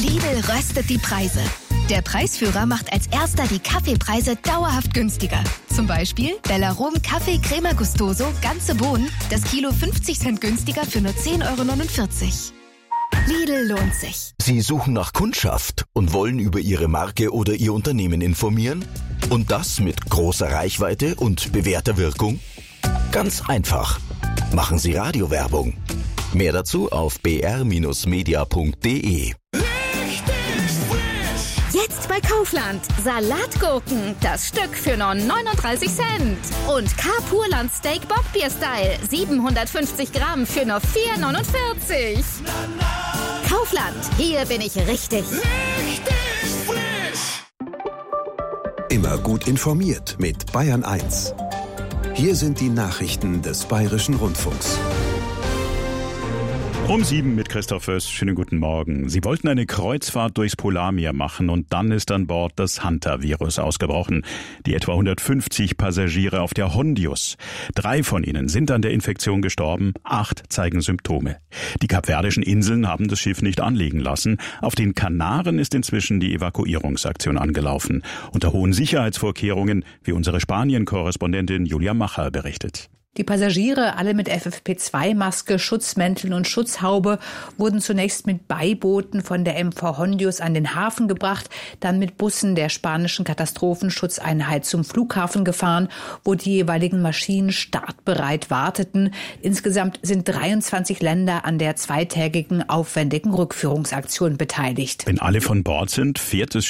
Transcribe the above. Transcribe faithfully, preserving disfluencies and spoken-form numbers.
Lidl röstet die Preise. Der Preisführer macht als erster die Kaffeepreise dauerhaft günstiger. Zum Beispiel Bellarom Kaffee Crema Gustoso, ganze Bohnen, das Kilo fünfzig Cent günstiger für nur zehn Euro neunundvierzig. Lidl lohnt sich. Sie suchen nach Kundschaft und wollen über Ihre Marke oder Ihr Unternehmen informieren? Und das mit großer Reichweite und bewährter Wirkung? Ganz einfach. Machen Sie Radiowerbung. Mehr dazu auf b r Bindestrich media punkt d e. Jetzt bei Kaufland. Salatgurken, das Stück für nur neununddreißig Cent. Und K-Purland Steak Bockbier Style, siebenhundertfünfzig Gramm für nur vier neunundvierzig. Kaufland, hier bin ich richtig. Richtig frisch. Immer gut informiert mit Bayern eins. Hier sind die Nachrichten des Bayerischen Rundfunks. Um sieben mit Christoph Föß. Schönen guten Morgen. Sie wollten eine Kreuzfahrt durchs Polarmeer machen und dann ist an Bord das Hantavirus ausgebrochen. Die etwa hundertfünfzig Passagiere auf der Hondius. Drei von ihnen sind an der Infektion gestorben, acht zeigen Symptome. Die Kapverdischen Inseln haben das Schiff nicht anlegen lassen. Auf den Kanaren ist inzwischen die Evakuierungsaktion angelaufen. Unter hohen Sicherheitsvorkehrungen, wie unsere Spanien-Korrespondentin Julia Macher berichtet. Die Passagiere, alle mit F F P zwei Maske, Schutzmänteln und Schutzhaube, wurden zunächst mit Beibooten von der M V Hondius an den Hafen gebracht, dann mit Bussen der spanischen Katastrophenschutzeinheit zum Flughafen gefahren, wo die jeweiligen Maschinen startbereit warteten. Insgesamt sind dreiundzwanzig Länder an der zweitägigen aufwendigen Rückführungsaktion beteiligt. Wenn alle von Bord sind, fährt das